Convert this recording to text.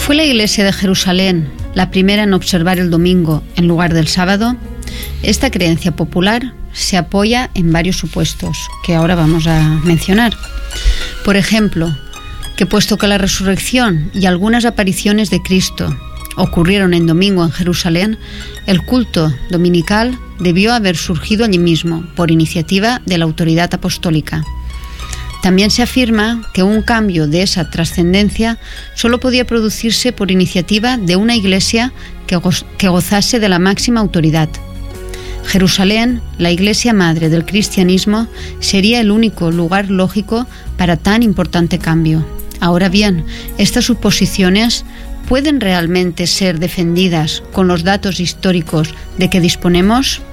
¿Fue la Iglesia de Jerusalén la primera en observar el domingo en lugar del sábado? Esta creencia popular se apoya en varios supuestos que ahora vamos a mencionar. Por ejemplo, que puesto que la resurrección y algunas apariciones de Cristo ocurrieron en domingo en Jerusalén, el culto dominical debió haber surgido allí mismo, por iniciativa de la autoridad apostólica. También se afirma que un cambio de esa trascendencia solo podía producirse por iniciativa de una iglesia que gozase de la máxima autoridad. Jerusalén, la iglesia madre del cristianismo, sería el único lugar lógico para tan importante cambio. Ahora bien, estas suposiciones ¿pueden realmente ser defendidas con los datos históricos de que disponemos?